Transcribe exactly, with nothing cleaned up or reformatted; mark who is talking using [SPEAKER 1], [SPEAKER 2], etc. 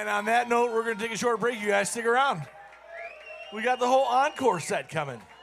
[SPEAKER 1] And on that note, we're going to take a short break. You guys stick around. We got the whole encore set coming.